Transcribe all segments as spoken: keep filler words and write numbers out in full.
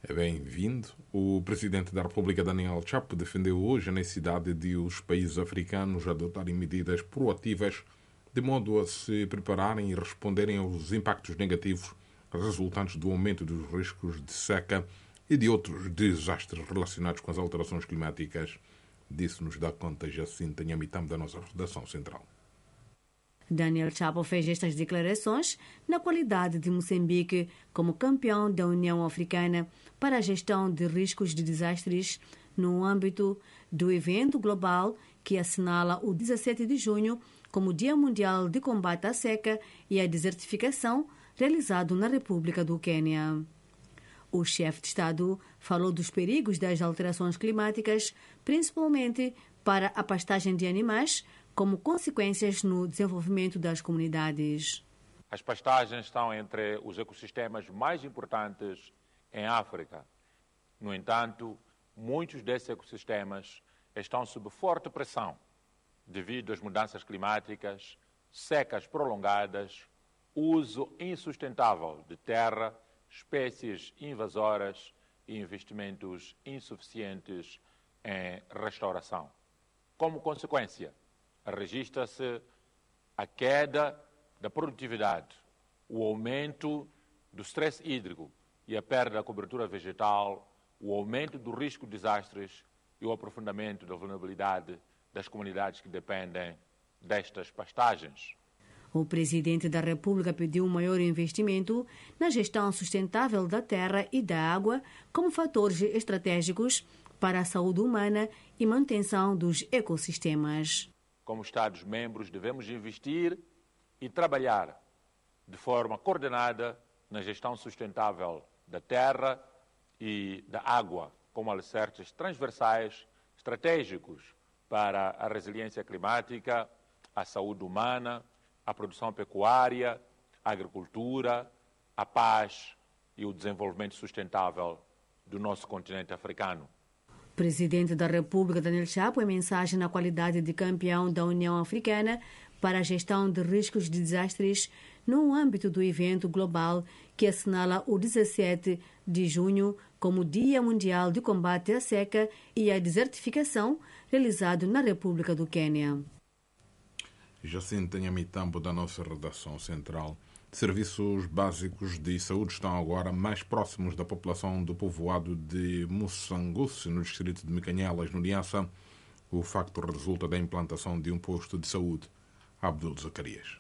É bem-vindo. O presidente da República, Daniel Chapo, defendeu hoje a necessidade de os países africanos adotarem medidas proativas de modo a se prepararem e responderem aos impactos negativos resultantes do aumento dos riscos de seca e de outros desastres relacionados com as alterações climáticas. Disso nos dá conta Jacinta Nhamitam, da nossa redação central. Daniel Chapo fez estas declarações na qualidade de Moçambique como campeão da União Africana para a gestão de riscos de desastres no âmbito do evento global que assinala o dezessete de junho como Dia Mundial de Combate à Seca e à Desertificação, realizado na República do Quênia. O chefe de Estado falou dos perigos das alterações climáticas, principalmente para a pastagem de animais, como consequências no desenvolvimento das comunidades. As pastagens estão entre os ecossistemas mais importantes em África. No entanto, muitos desses ecossistemas estão sob forte pressão devido às mudanças climáticas, secas prolongadas, uso insustentável de terra, espécies invasoras e investimentos insuficientes em restauração. Como consequência, registra-se a queda da produtividade, o aumento do stress hídrico e a perda da cobertura vegetal, o aumento do risco de desastres e o aprofundamento da vulnerabilidade das comunidades que dependem destas pastagens. O presidente da República pediu um maior investimento na gestão sustentável da terra e da água como fatores estratégicos para a saúde humana e manutenção dos ecossistemas. Como Estados-membros, devemos investir e trabalhar de forma coordenada na gestão sustentável da terra e da água, como alicerces transversais estratégicos para a resiliência climática, a saúde humana, a produção pecuária, a agricultura, a paz e o desenvolvimento sustentável do nosso continente africano. Presidente da República, Daniel Chapo, em mensagem na qualidade de campeão da União Africana para a gestão de riscos de desastres no âmbito do evento global que assinala o dezessete de junho como Dia Mundial de Combate à Seca e à Desertificação, realizado na República do Quênia. Jacinta Nhamitambo, da nossa redação central. Serviços básicos de saúde estão agora mais próximos da população do povoado de Moçanguce, no distrito de Mecanhelas, no Niassa. O facto resulta da implantação de um posto de saúde. Abdul Zacarias.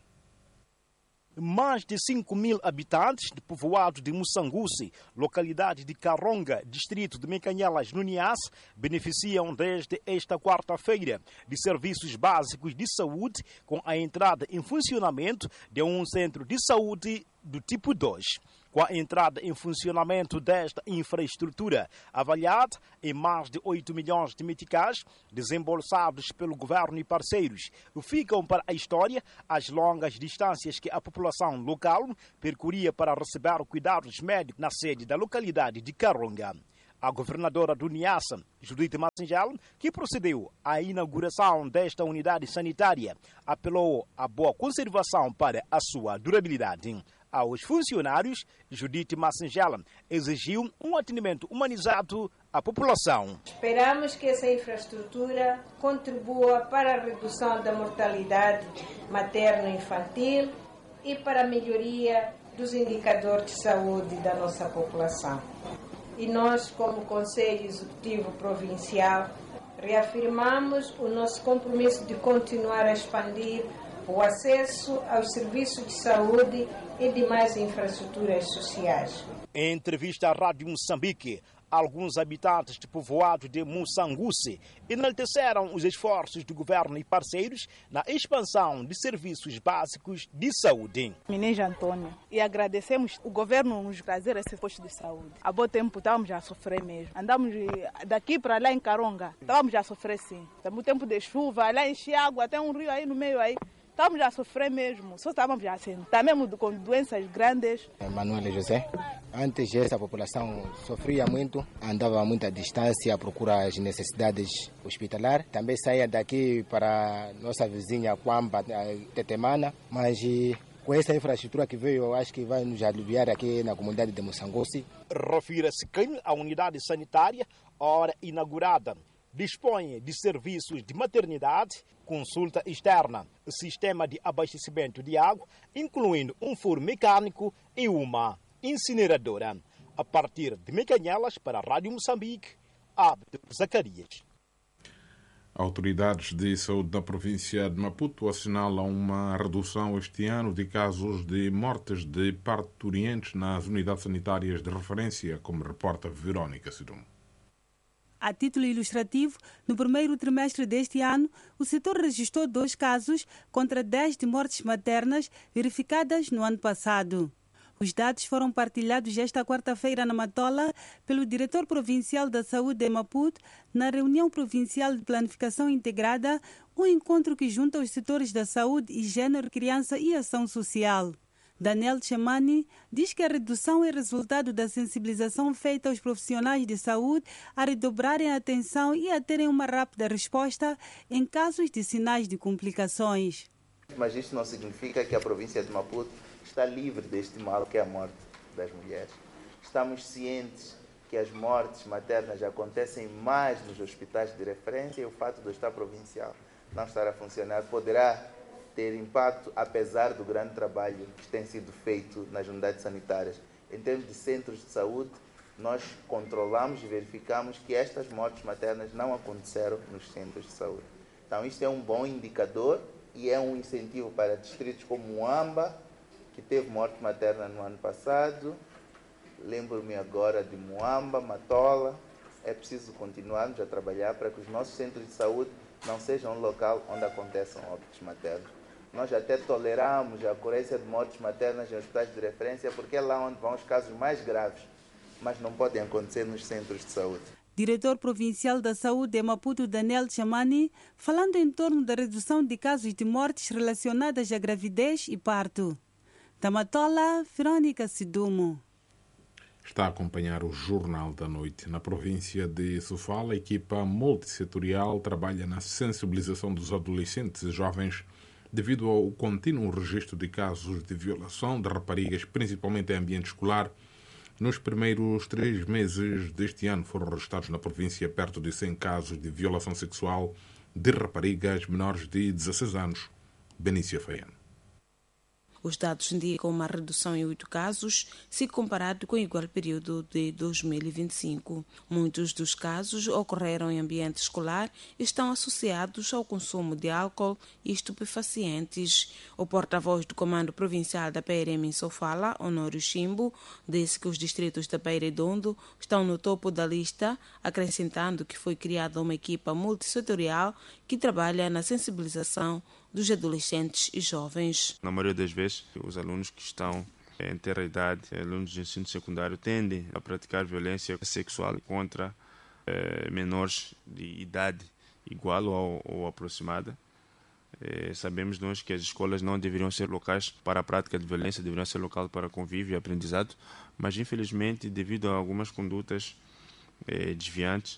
Mais de cinco mil habitantes do povoado de Moçanguce, localidade de Karonga, distrito de Mecanhelas, no Niassa, beneficiam desde esta quarta-feira de serviços básicos de saúde com a entrada em funcionamento de um centro de saúde do tipo dois. Com a entrada em funcionamento desta infraestrutura, avaliada em mais de oito milhões de meticais, desembolsados pelo governo e parceiros, ficam para a história as longas distâncias que a população local percorria para receber cuidados médicos na sede da localidade de Karonga. A governadora do Niassa, Judith Massinjal, que procedeu à inauguração desta unidade sanitária, apelou à boa conservação para a sua durabilidade. Aos funcionários, Judith Massinjal exigiu um atendimento humanizado à população. Esperamos que essa infraestrutura contribua para a redução da mortalidade materno-infantil e para a melhoria dos indicadores de saúde da nossa população. E nós, como Conselho Executivo Provincial, reafirmamos o nosso compromisso de continuar a expandir o acesso aos serviços de saúde e demais infraestruturas sociais. Em entrevista à Rádio Moçambique, alguns habitantes do povoado de Moçanguce enalteceram os esforços do governo e parceiros na expansão de serviços básicos de saúde. Mineja Antônio, e agradecemos o governo nos trazer esse posto de saúde. Há bom tempo estávamos a sofrer mesmo. Andamos daqui para lá em Karonga, estávamos a sofrer sim. Estamos no tempo de chuva, lá enchia água, tem um rio aí no meio aí. Estamos a sofrer mesmo, só estávamos a sentar mesmo com doenças grandes. Manuel José, antes essa população sofria muito, andava a muita distância à procura das necessidades hospitalares. Também saía daqui para nossa vizinha Quamba, Tetemana, mas Com essa infraestrutura que veio, eu acho que vai nos aliviar aqui na comunidade de Moçangusse. Refira-se que a unidade sanitária, ora inaugurada, dispõe de serviços de maternidade, consulta externa, sistema de abastecimento de água, incluindo um furo mecânico e uma incineradora. A partir de Mecanhelas, para a Rádio Moçambique, Abdo Zacarias. Autoridades de saúde da província de Maputo assinalam uma redução este ano de casos de mortes de parturientes nas unidades sanitárias de referência, como reporta Verónica Sidum. A título ilustrativo, no primeiro trimestre deste ano, o setor registrou dois casos contra dez de mortes maternas verificadas no ano passado. Os dados foram partilhados esta quarta-feira na Matola pelo diretor provincial da Saúde de Maputo na reunião provincial de planificação integrada, um encontro que junta os setores da saúde e gênero, criança e ação social. Daniel Chamani diz que a redução é resultado da sensibilização feita aos profissionais de saúde a redobrarem a atenção e a terem uma rápida resposta em casos de sinais de complicações. Mas isto não significa que a província de Maputo está livre deste mal que é a morte das mulheres. Estamos cientes que as mortes maternas acontecem mais nos hospitais de referência e o fato do Estado provincial não estar a funcionar poderá ter impacto, apesar do grande trabalho que tem sido feito nas unidades sanitárias. Em termos de centros de saúde, nós controlamos e verificamos que estas mortes maternas não aconteceram nos centros de saúde. Então, isto é um bom indicador e é um incentivo para distritos como Moamba, que teve morte materna no ano passado. Lembro-me agora de Moamba, Matola. É preciso continuarmos a trabalhar para que os nossos centros de saúde não sejam um local onde aconteçam óbitos maternos. Nós até toleramos a ocorrência de mortes maternas em hospitais de referência porque é lá onde vão os casos mais graves, mas não podem acontecer nos centros de saúde. Diretor Provincial da Saúde de Maputo, Daniel Chamani, falando em torno da redução de casos de mortes relacionadas à gravidez e parto. Da Matola, Verónica Sidumo. Está a acompanhar o Jornal da Noite. Na província de Sofala, a equipa multissetorial trabalha na sensibilização dos adolescentes e jovens devido ao contínuo registro de casos de violação de raparigas, principalmente em ambiente escolar. Nos primeiros três meses deste ano foram registrados na província perto de cem casos de violação sexual de raparigas menores de dezesseis anos. Benícia Faiano. Os dados indicam uma redução em oito casos, se comparado com o igual período de dois mil e vinte e cinco. Muitos dos casos ocorreram em ambiente escolar e estão associados ao consumo de álcool e estupefacientes. O porta-voz do Comando Provincial da P R M em Sofala, Honório Chimbo, disse que os distritos da Beira e Dondo estão no topo da lista, acrescentando que foi criada uma equipa multissetorial que trabalha na sensibilização dos adolescentes e jovens. Na maioria das vezes, os alunos que estão em ter idade, alunos de ensino secundário, tendem a praticar violência sexual contra eh, menores de idade igual ou, ou aproximada. Eh, sabemos nós que as escolas não deveriam ser locais para a prática de violência, deveriam ser local para convívio e aprendizado, mas infelizmente, devido a algumas condutas eh, desviantes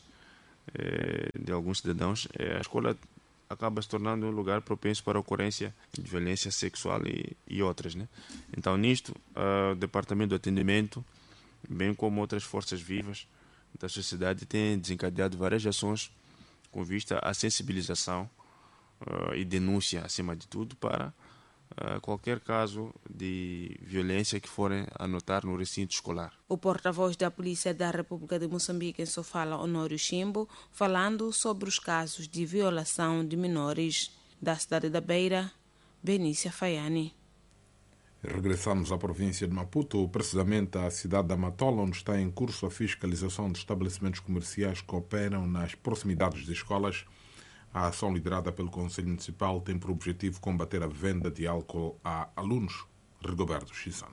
eh, de alguns cidadãos, eh, a escola acaba se tornando um lugar propenso para a ocorrência de violência sexual e, e outras, né? Então, nisto, uh, o Departamento do Atendimento, bem como outras forças vivas da sociedade, tem desencadeado várias ações com vista à sensibilização uh, e denúncia, acima de tudo, para uh, qualquer caso de violência que forem a notar no recinto escolar. O porta-voz da Polícia da República de Moçambique em Sofala, Honório Chimbo, falando sobre os casos de violação de menores. Da cidade da Beira, Benícia Faiani. Regressamos à província de Maputo, precisamente à cidade da Matola, onde está em curso a fiscalização de estabelecimentos comerciais que operam nas proximidades de escolas. A ação liderada pelo Conselho Municipal tem por objetivo combater a venda de álcool a alunos. Rigoberto Chissano.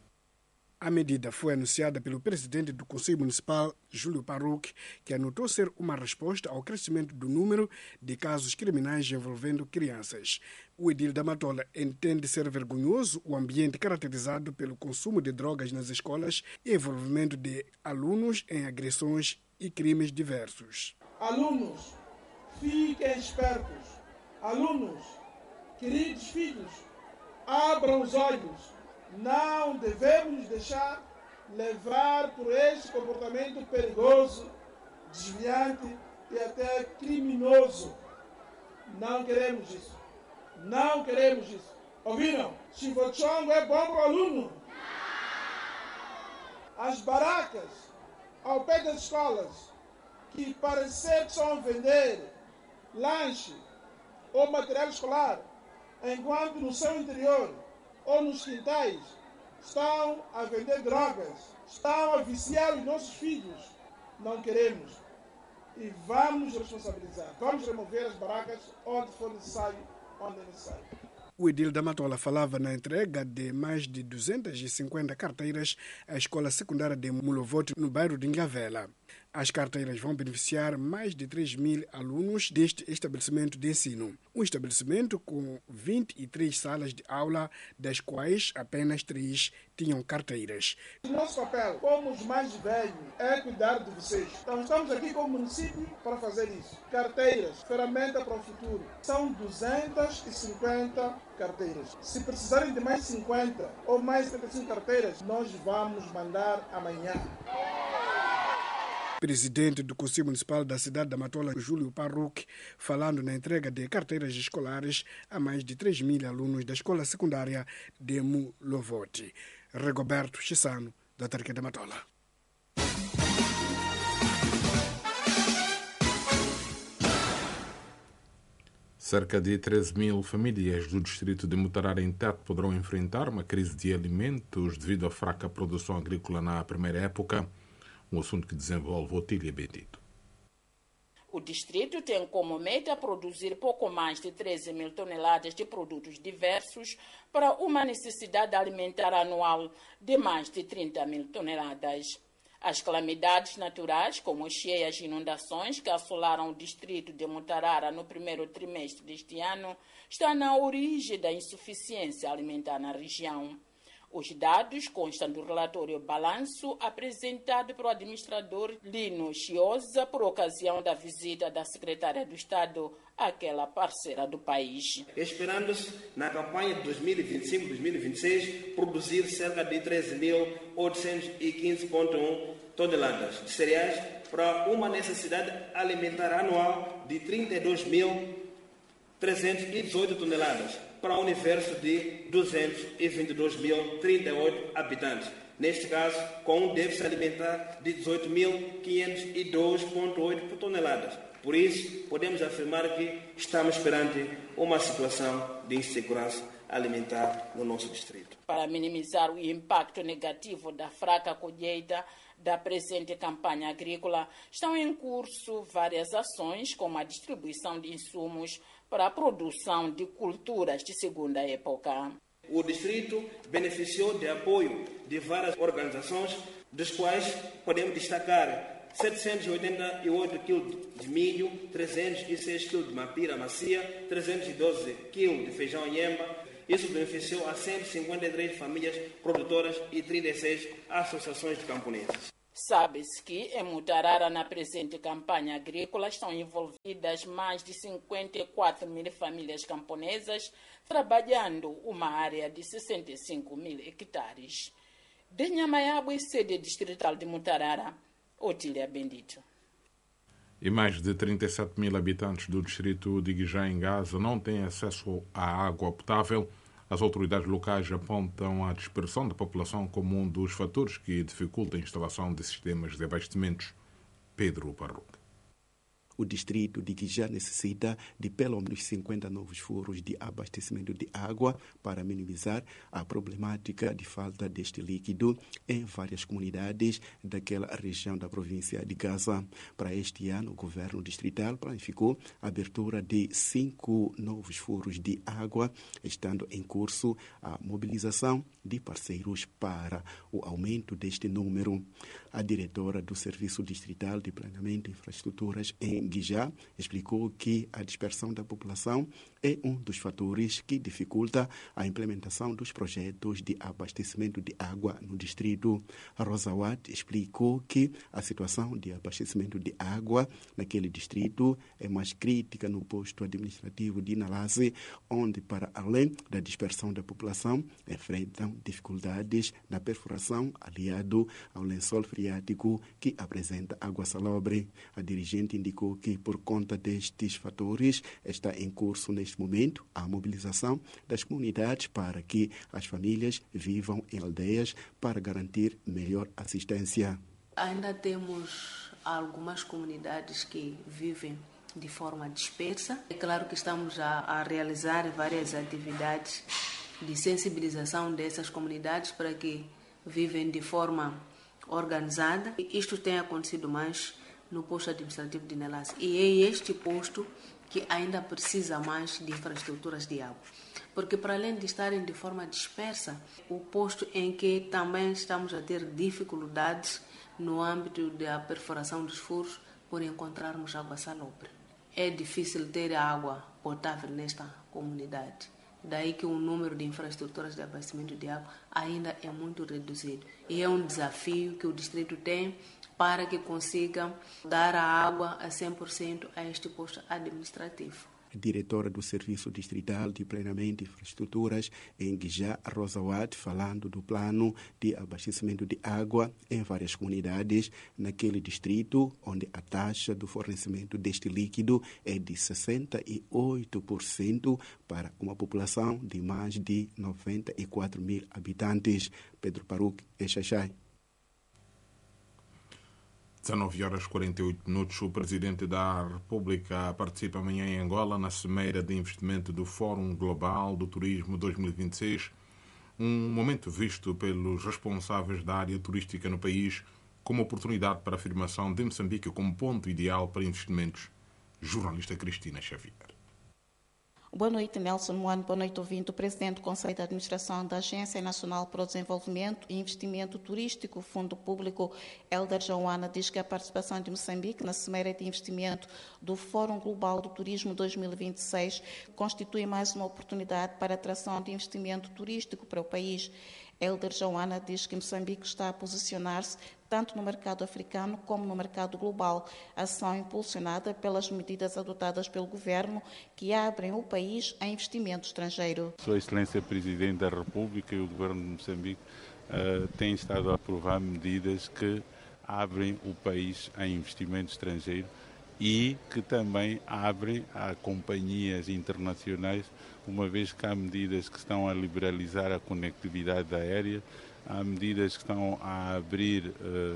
A medida foi anunciada pelo presidente do Conselho Municipal, Júlio Paruque, que anotou ser uma resposta ao crescimento do número de casos criminais envolvendo crianças. O edil da Matola entende ser vergonhoso o ambiente caracterizado pelo consumo de drogas nas escolas e envolvimento de alunos em agressões e crimes diversos. Alunos, fiquem espertos. Alunos, queridos filhos, abram os olhos. Não devemos nos deixar levar por este comportamento perigoso, desviante e até criminoso. Não queremos isso. Não queremos isso. Ouviram? Chivochongo é bom para o aluno. As barracas ao pé das escolas, que parecem que estão a vender lanche ou material escolar, enquanto no seu interior ou nos quintais estão a vender drogas, estão a viciar os nossos filhos. Não queremos. E vamos responsabilizar. Vamos remover as barracas onde for necessário, onde é necessário. O edil da Matola falava na entrega de mais de duzentas e cinquenta carteiras à escola secundária de Mulovote, no bairro de Ngavela. As carteiras vão beneficiar mais de três mil alunos deste estabelecimento de ensino. Um estabelecimento com vinte e três salas de aula, das quais apenas três tinham carteiras. Nosso papel, como os mais velhos, é cuidar de vocês. Então estamos aqui como município para fazer isso. Carteiras, ferramenta para o futuro. São duzentas e cinquenta carteiras. Se precisarem de mais cinquenta ou mais setenta e cinco carteiras, nós vamos mandar amanhã. Presidente do Conselho Municipal da cidade da Matola, Júlio Parruque, falando na entrega de carteiras escolares a mais de três mil alunos da escola secundária de Mulovote. Regoberto Chissano, da Tarquia da Matola. Cerca de treze mil famílias do distrito de Mutarara em Tete poderão enfrentar uma crise de alimentos devido à fraca produção agrícola na primeira época. Um assunto que desenvolve Otília Bendito. O distrito tem como meta produzir pouco mais de treze mil toneladas de produtos diversos para uma necessidade alimentar anual de mais de trinta mil toneladas. As calamidades naturais, como cheias e inundações que assolaram o distrito de Mutarara no primeiro trimestre deste ano, estão na origem da insuficiência alimentar na região. Os dados constam do relatório Balanço apresentado pelo administrador Lino Chiosa por ocasião da visita da secretária do Estado àquela parceira do país. Esperando-se, na campanha de dois mil e vinte e cinco a dois mil e vinte e seis, produzir cerca de treze mil oitocentos e quinze vírgula um toneladas de cereais para uma necessidade alimentar anual de trinta e dois mil trezentos e dezoito toneladas, para um universo de duzentos e vinte e dois mil e trinta e oito habitantes. Neste caso, com um déficit alimentar de dezoito mil quinhentos e dois vírgula oito toneladas. Por isso, podemos afirmar que estamos perante uma situação de insegurança alimentar no nosso distrito. Para minimizar o impacto negativo da fraca colheita da presente campanha agrícola, estão em curso várias ações, como a distribuição de insumos para a produção de culturas de segunda época. O distrito beneficiou de apoio de várias organizações, dos quais podemos destacar setecentos e oitenta e oito quilos de milho, trezentos e seis quilos de mapira macia, trezentos e doze quilos de feijão nhemba. Isso beneficiou a cento e cinquenta e três famílias produtoras e trinta e seis associações de camponeses. Sabe-se que em Mutarara, na presente campanha agrícola, estão envolvidas mais de cinquenta e quatro mil famílias camponesas, trabalhando uma área de sessenta e cinco mil hectares. De Nhamaiabue, sede distrital de Mutarara, Otília Bendito. E mais de trinta e sete mil habitantes do distrito de Guijá, em Gaza, não têm acesso à água potável. As autoridades locais apontam a dispersão da população como um dos fatores que dificulta a instalação de sistemas de abastecimentos. Pedro Parruque. O distrito de Guijá necessita de pelo menos cinquenta novos furos de abastecimento de água para minimizar a problemática de falta deste líquido em várias comunidades daquela região da província de Gaza. Para este ano, o governo distrital planificou a abertura de cinco novos furos de água, estando em curso a mobilização de parceiros para o aumento deste número. A diretora do Serviço Distrital de Planeamento e Infraestruturas em em Guijá, explicou que a dispersão da população é um dos fatores que dificulta a implementação dos projetos de abastecimento de água no distrito. A Rosa Watt explicou que a situação de abastecimento de água naquele distrito é mais crítica no posto administrativo de Inalase, onde, para além da dispersão da população, enfrentam dificuldades na perfuração, aliado ao lençol freático que apresenta água salobre. A dirigente indicou que, por conta destes fatores, está em curso neste momento a mobilização das comunidades para que as famílias vivam em aldeias para garantir melhor assistência. Ainda temos algumas comunidades que vivem de forma dispersa. É claro que estamos a, a realizar várias atividades de sensibilização dessas comunidades para que vivem de forma organizada. Isto tem acontecido mais no posto administrativo de Inalase. E é este posto que ainda precisa mais de infraestruturas de água. Porque, para além de estarem de forma dispersa, o posto em que também estamos a ter dificuldades no âmbito da perfuração dos furos por encontrarmos água salobre. É difícil ter água potável nesta comunidade. Daí que o número de infraestruturas de abastecimento de água ainda é muito reduzido. E é um desafio que o distrito tem para que consiga dar a água a cem por cento a este posto administrativo. Diretora do Serviço Distrital de Planeamento e Infraestruturas em Guijá, Rosa Watt, falando do plano de abastecimento de água em várias comunidades naquele distrito, onde a taxa do fornecimento deste líquido é de sessenta e oito por cento para uma população de mais de noventa e quatro mil habitantes. Pedro Paruque, Exaxai. dezenove horas e quarenta e oito minutos. O Presidente da República participa amanhã em Angola na Cimeira de Investimento do Fórum Global do Turismo dois mil e vinte e seis, um momento visto pelos responsáveis da área turística no país como oportunidade para a afirmação de Moçambique como ponto ideal para investimentos. Jornalista Cristina Xavier. Boa noite, Nelson Moano. Boa noite, ouvinte. O Presidente do Conselho de Administração da Agência Nacional para o Desenvolvimento e Investimento Turístico, Fundo Público, Hélder Joana, diz que a participação de Moçambique na Cimeira de Investimento do Fórum Global do Turismo dois mil e vinte e seis constitui mais uma oportunidade para a atração de investimento turístico para o país. Hélder Joana diz que Moçambique está a posicionar-se tanto no mercado africano como no mercado global, ação impulsionada pelas medidas adotadas pelo Governo que abrem o país a investimento estrangeiro. Sua Excelência Presidente da República e o Governo de Moçambique uh, têm estado a aprovar medidas que abrem o país a investimento estrangeiro e que também abrem a companhias internacionais, uma vez que há medidas que estão a liberalizar a conectividade aérea, há medidas que estão a abrir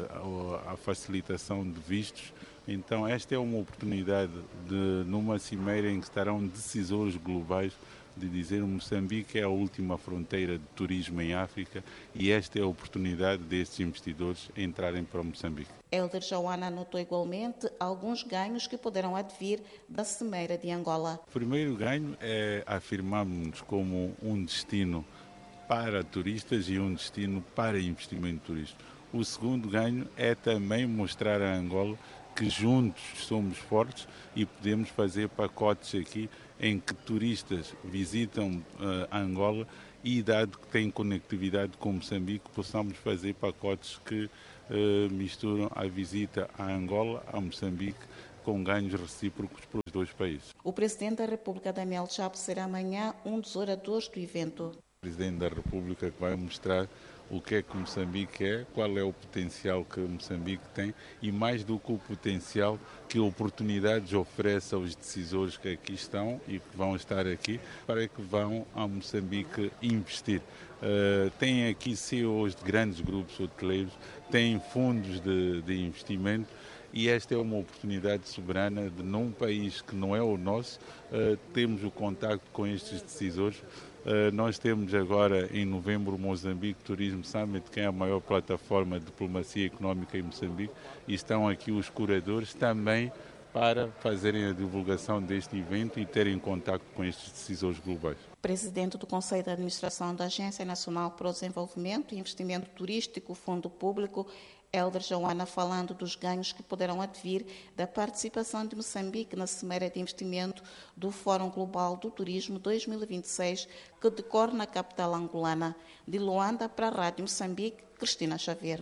uh, a facilitação de vistos. Então esta é uma oportunidade de, numa cimeira em que estarão decisores globais, de dizer que Moçambique é a última fronteira de turismo em África e esta é a oportunidade destes investidores entrarem para Moçambique. Hélder Joana anotou igualmente alguns ganhos que poderão advir da Cimeira de Angola. O primeiro ganho é afirmarmos-nos como um destino para turistas e um destino para investimento turístico. O segundo ganho é também mostrar a Angola que juntos somos fortes e podemos fazer pacotes aqui em que turistas visitam uh, Angola e, dado que tem conectividade com Moçambique, possamos fazer pacotes que uh, misturam a visita a Angola, a Moçambique, com ganhos recíprocos para os dois países. O Presidente da República, Daniel Chapo, será amanhã um dos oradores do evento. O Presidente da República que vai mostrar o que é que Moçambique é, qual é o potencial que Moçambique tem e, mais do que o potencial, que oportunidades oferece aos decisores que aqui estão e que vão estar aqui para que vão a Moçambique investir. Uh, tem aqui C E Os de grandes grupos hoteleiros, tem fundos de, de investimento e esta é uma oportunidade soberana de, num país que não é o nosso, uh, termos o contacto com estes decisores. Uh, nós temos agora, em novembro, o Moçambique Tourism Summit, que é a maior plataforma de diplomacia económica em Moçambique, e estão aqui os curadores também para fazerem a divulgação deste evento e terem contacto com estes decisores globais. Presidente do Conselho de Administração da Agência Nacional para o Desenvolvimento e Investimento Turístico, Fundo Público, Helder Joana falando dos ganhos que poderão advir da participação de Moçambique na Cimeira de Investimento do Fórum Global do Turismo dois mil e vinte e seis, que decorre na capital angolana. De Luanda para a Rádio Moçambique, Cristina Xavier.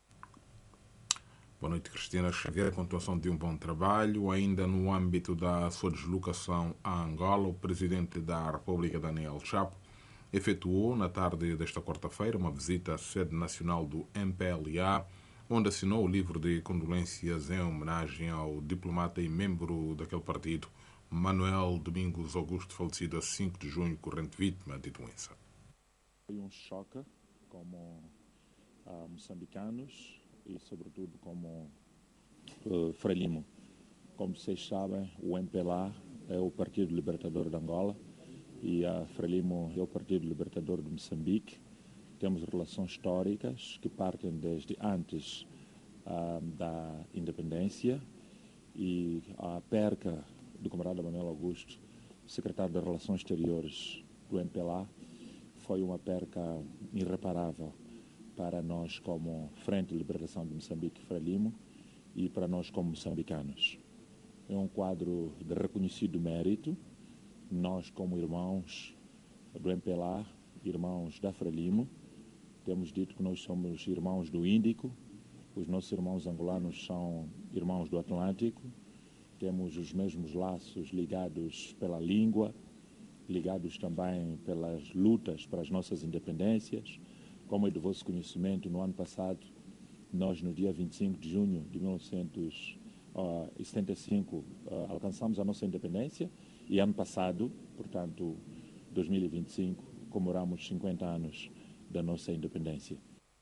Boa noite, Cristina Xavier. A continuação de um bom trabalho. Ainda no âmbito da sua deslocação a Angola, o presidente da República, Daniel Chapo, efetuou na tarde desta quarta-feira uma visita à sede nacional do M P L A, onde assinou o livro de condolências em homenagem ao diplomata e membro daquele partido, Manuel Domingos Augusto, falecido a cinco de junho, corrente vítima de doença. Foi um choque como uh, moçambicanos e, sobretudo, como uh, Frelimo. Como vocês sabem, o M P L A é o Partido Libertador de Angola e a Frelimo é o Partido Libertador de Moçambique. Temos relações históricas que partem desde antes uh, da independência, e a perca do camarada Manuel Augusto, secretário das Relações Exteriores do M P L A, foi uma perca irreparável para nós como Frente de Libertação de Moçambique e Frelimo e para nós como moçambicanos. É um quadro de reconhecido mérito. Nós, como irmãos do M P L A, irmãos da Frelimo, temos dito que nós somos irmãos do Índico, os nossos irmãos angolanos são irmãos do Atlântico, temos os mesmos laços ligados pela língua, ligados também pelas lutas para as nossas independências. Como é de vosso conhecimento, no ano passado, nós, no dia vinte e cinco de junho de mil novecentos e setenta e cinco, alcançamos a nossa independência, e ano passado, portanto, dois mil e vinte e cinco, comemoramos cinquenta anos da nossa independência.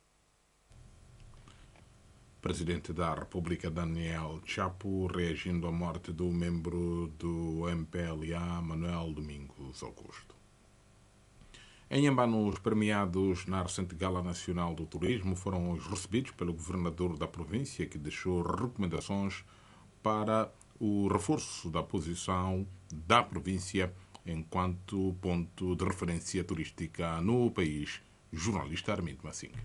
Presidente da República, Daniel Chapo, reagindo à morte do membro do M P L A, Manuel Domingos Augusto. Em Inhambane, os premiados na recente Gala Nacional do Turismo foram os recebidos pelo governador da província, que deixou recomendações para o reforço da posição da província enquanto ponto de referência turística no país. Jornalista Armindo Massing.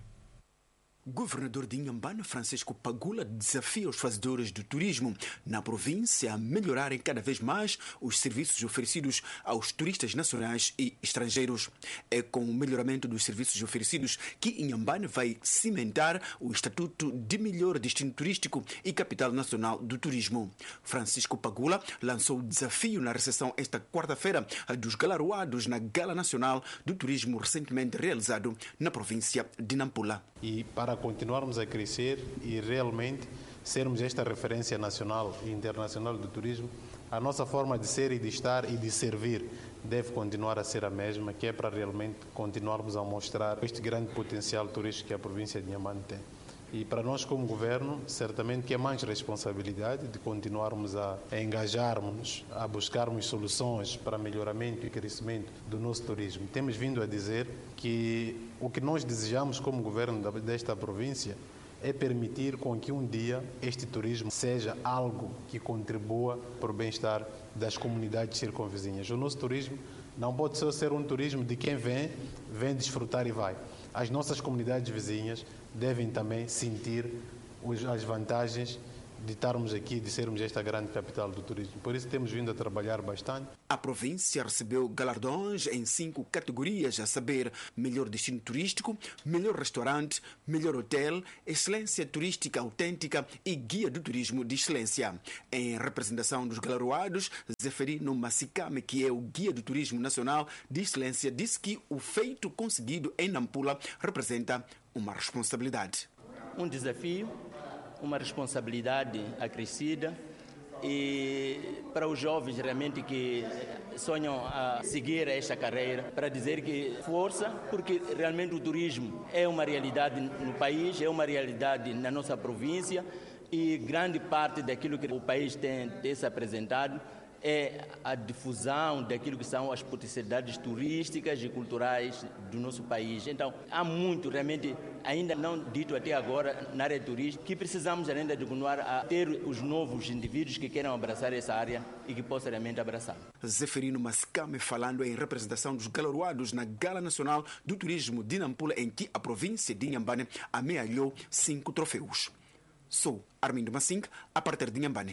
Governador de Inhambane, Francisco Pagula, desafia os fazedores do turismo na província a melhorarem cada vez mais os serviços oferecidos aos turistas nacionais e estrangeiros. É com o melhoramento dos serviços oferecidos que Inhambane vai cimentar o estatuto de melhor destino turístico e capital nacional do turismo. Francisco Pagula lançou o desafio na recepção esta quarta-feira dos galardoados na Gala Nacional do Turismo recentemente realizado na província de Nampula. E para continuarmos a crescer e realmente sermos esta referência nacional e internacional do turismo, a nossa forma de ser e de estar e de servir deve continuar a ser a mesma, que é para realmente continuarmos a mostrar este grande potencial turístico que a província de Inhambane tem. E para nós, como governo, certamente que é mais responsabilidade de continuarmos a, a engajarmos, a buscarmos soluções para melhoramento e crescimento do nosso turismo. Temos vindo a dizer que o que nós desejamos como governo da, desta província é permitir com que um dia este turismo seja algo que contribua para o bem-estar das comunidades circunvizinhas. O nosso turismo não pode só ser um turismo de quem vem, vem desfrutar e vai. As nossas comunidades vizinhas devem também sentir as vantagens de estarmos aqui, de sermos esta grande capital do turismo. Por isso temos vindo a trabalhar bastante. A província recebeu galardões em cinco categorias, a saber, melhor destino turístico, melhor restaurante, melhor hotel, excelência turística autêntica e guia do turismo de excelência. Em representação dos galardoados, Zeferino Massicame, que é o guia do turismo nacional de excelência, disse que o feito conseguido em Nampula representa uma responsabilidade. Um desafio, uma responsabilidade acrescida, e para os jovens realmente que sonham a seguir esta carreira, para dizer que força, porque realmente o turismo é uma realidade no país, é uma realidade na nossa província, e grande parte daquilo que o país tem, tem se apresentado é a difusão daquilo que são as potencialidades turísticas e culturais do nosso país. Então, há muito realmente ainda não dito até agora na área turística que precisamos ainda de continuar a ter os novos indivíduos que queiram abraçar essa área e que possam realmente abraçar. Zeferino Mascame falando em representação dos galardoados na Gala Nacional do Turismo de Nampula, em que a província de Inhambane amealhou cinco troféus. Sou Armindo Massing, a partir de Inhambane.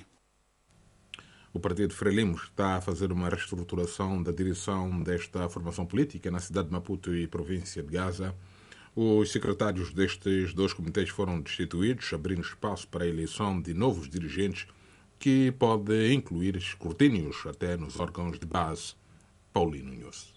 O Partido Frelimo está a fazer uma reestruturação da direção desta formação política na cidade de Maputo e província de Gaza. Os secretários destes dois comitês foram destituídos, abrindo espaço para a eleição de novos dirigentes, que pode incluir escrutínios até nos órgãos de base. Paulino Nunes.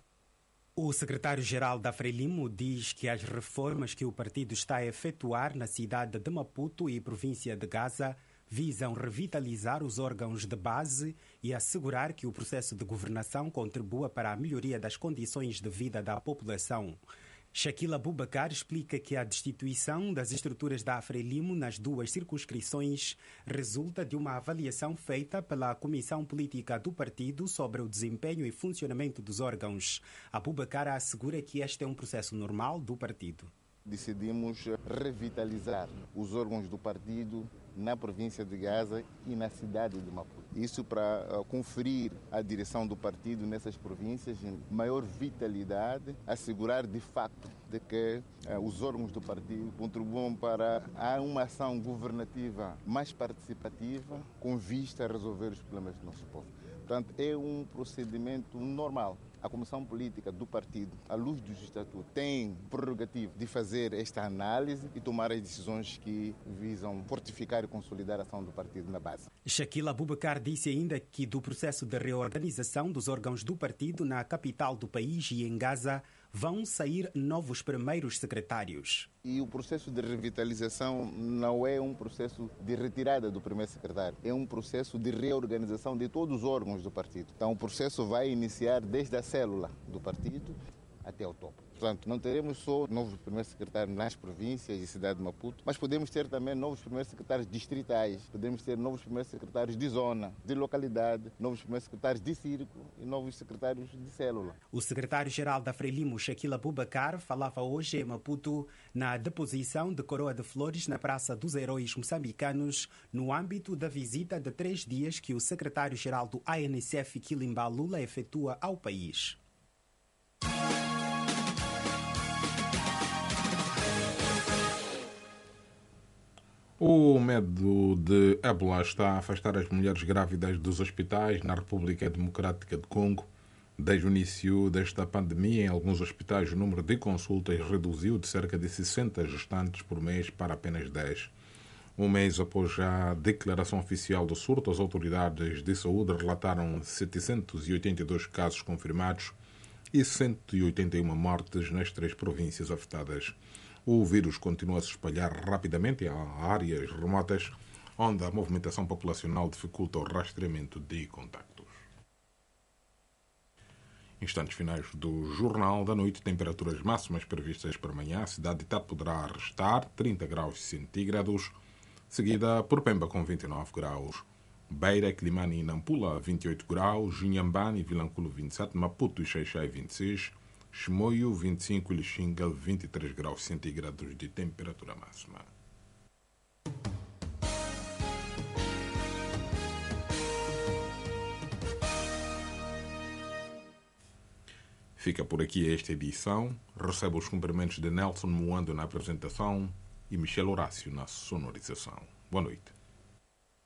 O secretário-geral da Frelimo diz que as reformas que o partido está a efetuar na cidade de Maputo e província de Gaza visam revitalizar os órgãos de base e assegurar que o processo de governação contribua para a melhoria das condições de vida da população. Shaquila Bubacar explica que a destituição das estruturas da Frelimo nas duas circunscrições resulta de uma avaliação feita pela Comissão Política do partido sobre o desempenho e funcionamento dos órgãos. A Bubacar assegura que este é um processo normal do partido. Decidimos revitalizar os órgãos do partido na província de Gaza e na cidade de Maputo. Isso para uh, conferir à direção do partido nessas províncias maior vitalidade, assegurar de facto de que uh, os órgãos do partido contribuam para a uma ação governativa mais participativa com vista a resolver os problemas do nosso povo. Portanto, é um procedimento normal. A Comissão Política do partido, à luz dos estatutos, tem prerrogativa de fazer esta análise e tomar as decisões que visam fortificar e consolidar a ação do partido na base. Shaquila Abubakar disse ainda que do processo de reorganização dos órgãos do partido na capital do país e em Gaza vão sair novos primeiros secretários. E o processo de revitalização não é um processo de retirada do primeiro secretário, é um processo de reorganização de todos os órgãos do partido. Então o processo vai iniciar desde a célula do partido até o topo. Portanto, não teremos só novos primeiros secretários nas províncias e cidade de Maputo, mas podemos ter também novos primeiros secretários distritais, podemos ter novos primeiros secretários de zona, de localidade, novos primeiros secretários de círculo e novos secretários de célula. O secretário-geral da Frelimo, Shaquila Abubakar, falava hoje em Maputo na deposição de coroa de flores na Praça dos Heróis Moçambicanos, no âmbito da visita de três dias que o secretário-geral do A N C F, Kilimba Lula, efetua ao país. O medo de ébola está a afastar as mulheres grávidas dos hospitais na República Democrática do Congo. Desde o início desta pandemia, em alguns hospitais, o número de consultas reduziu de cerca de sessenta gestantes por mês para apenas dez. Um mês após a declaração oficial do surto, as autoridades de saúde relataram setecentos e oitenta e dois casos confirmados e cento e oitenta e uma mortes nas três províncias afetadas. O vírus continua a se espalhar rapidamente a áreas remotas, onde a movimentação populacional dificulta o rastreamento de contactos. Instantes finais do Jornal da Noite, temperaturas máximas previstas para amanhã. A cidade de Tete poderá restar trinta graus centígrados, seguida por Pemba com vinte e nove graus. Beira, Climane e Nampula, vinte e oito graus. Inhambane e Vilanculo, vinte e sete. Maputo e Xai-Xai, vinte e seis. Chimoio, vinte e cinco, e Lixinga, vinte e três graus centígrados de temperatura máxima. Fica por aqui esta edição. Recebe os cumprimentos de Nelson Moando na apresentação e Michel Horácio na sonorização. Boa noite.